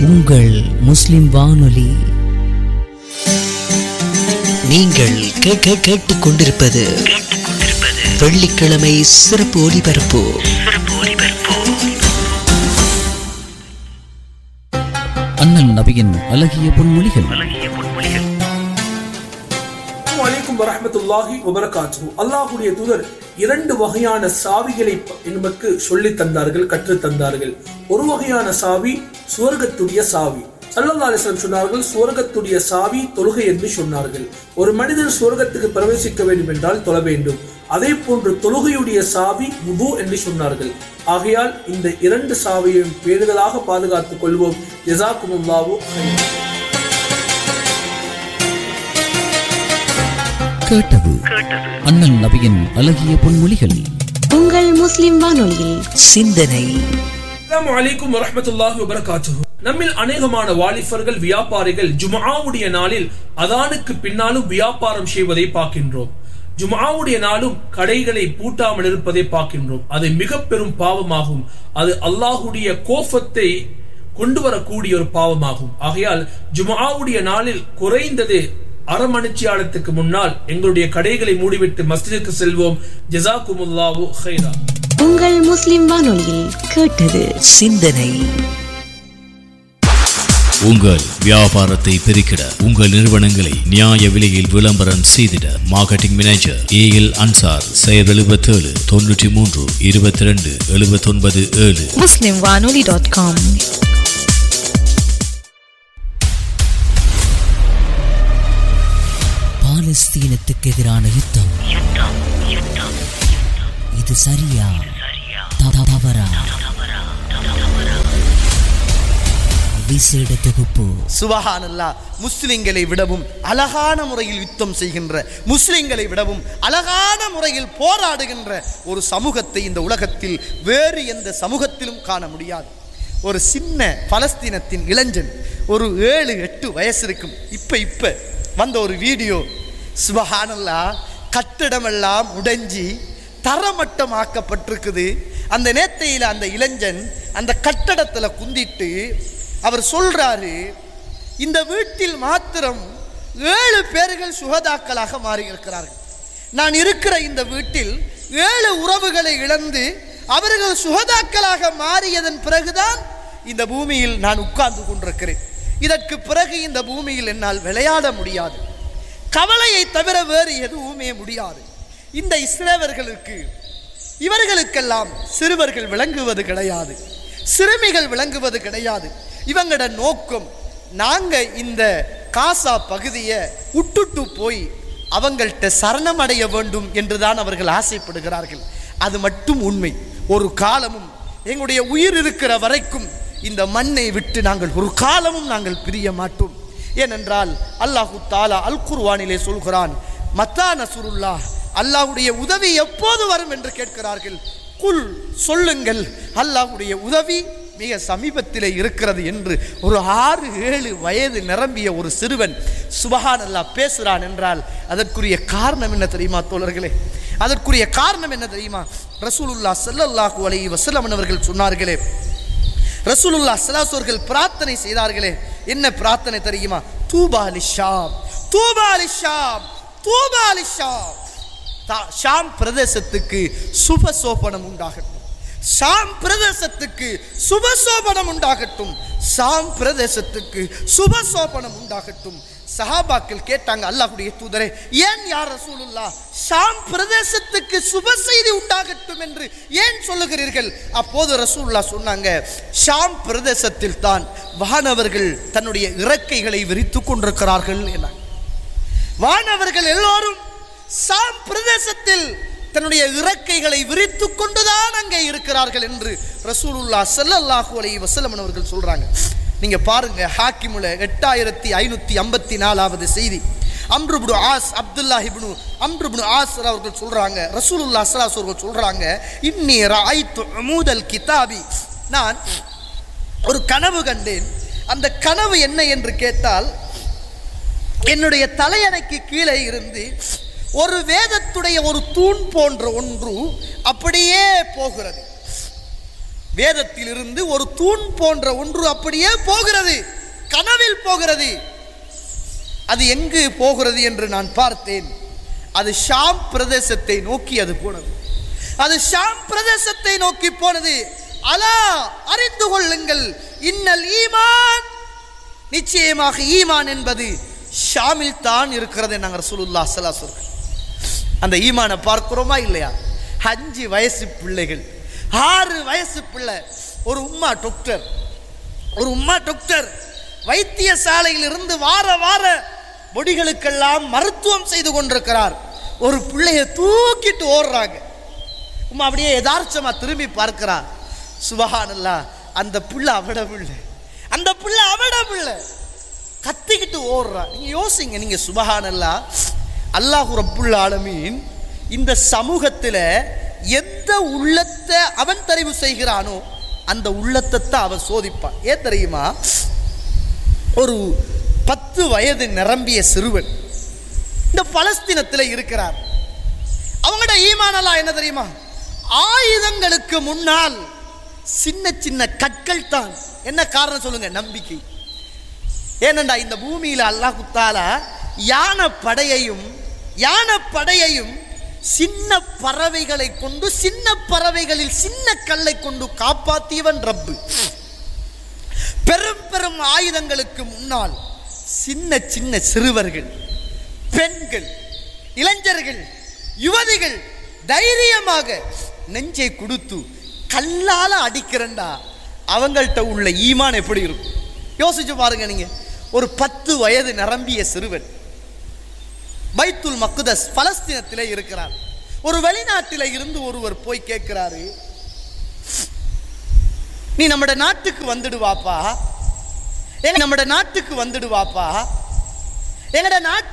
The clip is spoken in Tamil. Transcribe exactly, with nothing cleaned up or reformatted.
உங்கள் முஸ்லிம் வானொலி. நீங்கள் கேட்டுக் கொண்டிருப்பது வெள்ளிக்கிழமை சிறப்பு ஒலிபரப்பு. அண்ணல் நபியின் அழகிய பொன்மொழிகள். வரஹ்மத்துல்லாஹி வபரகாத்துஹு. அல்லாஹ்வுடைய தூதர் இரண்டு வகையான சாவிகளை நமக்கு சொல்லி தந்தார்கள், கற்று தந்தார்கள். ஒரு வகையான சாவி சுவர்க்கத்துடைய சாவி. ஸல்லல்லாஹு அலைஹி வஸல்லம் சொன்னார்கள், சுவர்க்கத்துடைய சாவி தொழுகை என்று சொன்னார்கள். ஒரு மனிதன் சுவர்க்கத்துக்கு பிரவேசிக்க வேண்டும் என்றால் தொழ வேண்டும். அதே போன்று தொழுகையுடைய சாவி வுது என்று சொன்னார்கள். ஆகையால் இந்த இரண்டு சாவியையும் பேணுதலாக பாதுகாத்துக் கொள்வோம். ஜஸாக்குமுல்லாஹு கைரன். கேட்டது அண்ணல் நபியின் அழகிய பொன்மொழிகள். உங்கள் முஸ்லிம் வானொலியில் சிந்தனை. அஸ்ஸலாமு அலைக்கும் வரஹ்மத்துல்லாஹி வபரகாத்துஹு. நம்மில் அநேகமான வாலிபர்கள், வியாபாரிகள் ஜும்ஆவுடைய நாளில் அதானுக்கு பின்னாலும் வியாபாரம் செய்வதை பார்க்கின்றோம். ஜும்ஆவுடைய நாளும் கடைகளை பூட்டாமல் இருப்பதை பார்க்கின்றோம். அது மிக பெரும் பாவமாகும். அது அல்லாஹ்வுடைய கோபத்தை கொண்டு வரக்கூடிய ஒரு பாவமாகும். ஆகையால் ஜும்ஆவுடைய நாளில் குறைந்தது அரை மணிச்சியாலத்துக்கு முன்னால் எங்களுடைய கடைகளை மூடிவிட்டு மஸ்ஜிதுக்கு செல்வோம். ஜஸாக்குமுல்லாஹு கைரா. உங்கள் முஸ்லிம் வானொலியில் கேட்டது சிந்தனை. உங்கள் வியாபாரத்தை பெருக்கிட, உங்கள் நிறுவனங்களை நியாய விலையில் விளம்பரம் செய்திட, marketing manager A L Ansar செயல் எழுபத்தி ஏழு தொன்னூற்றி மூன்று இருபத்தி ரெண்டு எழுபத்தி ஒன்பது ஏழு. முஸ்லிம் வானொலி டாட் காம். பாலஸ்தீனத்துக்கு எதிரான யுத்தம். இது சரியா தவறா? விசேட தொகுப்பு. சுபஹானல்லாஹ். முஸ்லிம்களை விடவும் அழகான முறையில் யுத்தம் செய்கின்ற, முஸ்லிம்களை விடவும் அழகான முறையில் போராடுகின்ற ஒரு சமூகத்தை இந்த உலகத்தில் வேறு எந்த சமூகத்திலும் காண முடியாது. ஒரு சின்ன பலஸ்தீனத்தின் இளைஞன், ஒரு ஏழு எட்டு வயசு இருக்கும். இப்ப இப்ப வந்த ஒரு வீடியோ. சுபஹானல்லாஹ். கட்டிடமெல்லாம் உடைஞ்சி தரமட்டமாக்கப்பட்டிருக்குது. அந்த நேத்தையில் அந்த இளைஞன் அந்த கட்டடத்தில் குந்திட்டு அவர் சொல்றாரு, இந்த வீட்டில் மாத்திரம் ஏழு பேர்கள் சுகதாக்களாக மாறி இருக்கிறார்கள். நான் இருக்கிற இந்த வீட்டில் ஏழு உறவுகளை இழந்து அவர்கள் சுகதாக்களாக மாறியதன் பிறகுதான் இந்த பூமியில் நான் உட்கார்ந்து கொண்டிருக்கிறேன். இதற்கு பிறகு இந்த பூமியில் என்னால் விளையாட முடியாது. கவலையை தவிர வேறு எதுவுமே முடியாது. இந்த இஸ்ரேலர்களுக்கு, இவர்களுக்கெல்லாம் சிறுவர்கள் விளங்குவது கிடையாது, சிறுமிகள் விளங்குவது கிடையாது. இவங்களோட நோக்கம், நாங்க இந்த காசா பகுதியை விட்டுட்டு போய் அவங்கள்ட்ட சரணமடைய வேண்டும் என்றுதான் அவர்கள் ஆசைப்படுகிறார்கள். அது மட்டும் உண்மை. ஒரு காலமும் எங்களுடைய உயிர் இருக்கிற வரைக்கும் இந்த மண்ணை விட்டு நாங்கள் ஒரு காலமும் நாங்கள் பிரிய மாட்டோம். ஏனென்றால் அல்லாஹு தாலா அல் குர்ஆனிலே சொல்கிறான், மத்தா நஸ்ருல்லாஹ், அல்லாஹ்வுடைய உதவி எப்போது வரும் என்று கேட்கிறார்கள். குல், சொல்லுங்கள், அல்லாஹ்வுடைய உதவி மிக சமீபத்திலே இருக்கிறது என்று ஒரு ஆறு ஏழு வயது நிரம்பிய ஒரு சிறுவன் சுபஹானல்லாஹ் பேசுகிறான் என்றால் அதற்குரிய காரணம் என்ன தெரியுமா தோழர்களே? அதற்குரிய காரணம் என்ன தெரியுமா? ரசூலுல்லாஹ் ஸல்லல்லாஹு அலைஹி வஸல்லம் அவர்கள் சொன்னார்களே, ரசூலுல்லாஹ் ஸல்லல்லாஹு அவர்கள் பிரார்த்தனை செய்தார்களே. என்ன பிரார்த்தனை தெரியுமா? தூபா லிஷாம், தூபா லிஷாம், தூபா லிஷாம். ஷாம் பிரதேசத்துக்கு சுபசோபனம் உண்டாகட்டும், ஷாம் பிரதேசத்துக்கு சுபசோபனம் உண்டாகட்டும், ஷாம் பிரதேசத்துக்கு சுபசோபனம் உண்டாகட்டும். சஹாபாக்கள் கேட்டாங்க, அல்லாஹ்வுடைய தூதரே, ஏன் யா ரசூலுல்லாஹ் ஷாம் பிரதேசத்துக்கு சுப செய்தி உண்டாகட்டும் என்று ஏன் சொல்லுகிறீர்கள்? அப்போது ரசூலுல்லாஹ் சொன்னாங்க, ஷாம் பிரதேசத்தில் தான் வானவர்கள் தன்னுடைய இறக்கைகளை விரித்து கொண்டிருக்கிறார்கள் என. வானவர்கள் எல்லோரும் ஷாம் பிரதேசத்தில் தன்னுடைய இறக்கைகளை விரித்து கொண்டுதான் அங்கே இருக்கிறார்கள் என்று ரசூலுல்லாஹ் ஸல்லல்லாஹு அலைஹி வஸல்லம் அவர்கள் சொல்றாங்க. நீங்க பாருங்க, ஹாக்கிமுல எட்டாயிரத்தி ஐநூத்தி ஐம்பத்தி நாலாவது செய்தி. அம்ரு இப்னு ஆஸ், அப்துல்லாஹ் இப்னு அம்ரு இப்னு ஆஸ் அவர்கள் சொல்றாங்க, ரசூலுல்லாஹ் ஸல்லல்லாஹு அலைஹி வஸல்லம் சொல்றாங்க, இன்னி ரஅய்து உமூதல் கிதாபி, நான் ஒரு கனவு கண்டேன். அந்த கனவு என்ன என்று கேட்டால், என்னுடைய தலையணைக்கு கீழே இருந்து ஒரு வேதத்துடைய ஒரு தூண் போன்ற ஒன்று அப்படியே போகிறது. வேதத்தில் இருந்து ஒரு தூண் போன்ற ஒன்று அப்படியே போகிறது, கனவில் போகிறது. அது எங்கு போகிறது என்று நான் பார்த்தேன். அது ஷாம் பிரதேசத்தை நோக்கி அது போனது. அது ஷாம் பிரதேசத்தை நோக்கி போனது. அலா, அறிந்து கொள்ளுங்கள், இன்னல் ஈமான், நிச்சயமாக ஈமான் என்பது ஷாமில் தான் இருக்கிறது நாங்கள் ரசூலுல்லாஹ் ஸல்லல்லாஹு அலைஹி வஸல்லம். அந்த ஈமானை பார்க்கிறோமா இல்லையா? அஞ்சு வயசு பிள்ளைகள், ஆறு வயசு பிள்ளை, ஒரு உம்மா டாக்டர், ஒரு உம்மா டாக்டர் வைத்தியசாலையில் இருந்து வார வார பொடிகளுக்கெல்லாம் மருத்துவம் செய்து கொண்டிருக்கிறார். ஒரு பிள்ளையை தூக்கிட்டு ஓடுறாங்க. உம்மா அப்படியே யதார்த்தமா திரும்பி பார்க்கிறார். சுபஹானல்லாஹ், அந்த பிள்ளை அவட பிள்ளை, அந்த பிள்ளை அவட பிள்ளை, கத்திக்கிட்டு ஓடுறா. நீங்க யோசிங்க, நீங்க சுபஹானல்லாஹ், அல்லாஹ் ரப்புல் ஆலமீன் இந்த சமூகத்தில் எந்த உள்ளத்தை அவன் தெரிவு செய்கிறானோ அந்த உள்ளத்தை தான் அவன் சோதிப்பான். ஏன் தெரியுமா? ஒரு பத்து வயது நிரம்பிய சிறுவன் இந்த பலஸ்தீனத்தில் இருக்கிறார். அவங்களோட ஈமானெல்லாம் என்ன தெரியுமா? ஆயுதங்களுக்கு முன்னால் சின்ன சின்ன கற்கள் தான். என்ன காரணம் சொல்லுங்க? நம்பிக்கை. ஏனண்டா இந்த பூமியில் அல்லாஹ் தஆலா யானை படையையும் யானை படையையும் சின்ன பறவைகளை கொண்டு, சின்ன பறவைகளில் சின்ன கல்லை கொண்டு காப்பாற்றியவன் ரப்பு. பெரும் பெரும் ஆயுதங்களுக்கு முன்னால் சின்ன சின்ன சிறுவர்கள், பெண்கள், இளைஞர்கள், யுவதிகள் தைரியமாக நெஞ்சை கொடுத்து கல்லால அடிக்கிறண்டா அவங்கள்ட்ட உள்ள ஈமான் எப்படி இருக்கும்? யோசிச்சு பாருங்க. நீங்க ஒரு பத்து வயது நிரம்பிய சிறுவன் பைத்துல் மக்தஸ் பலஸ்தீனத்திலே இருக்கிறார். ஒரு வெளிநாட்டில இருந்து ஒருவர் போய் கேட்கிறாரு, நீ நம்மட நாட்டுக்கு வந்துடுவாப்பா, நம்மட நாட்டுக்கு வந்துடுவாப்பா, எங்கட நாட்டு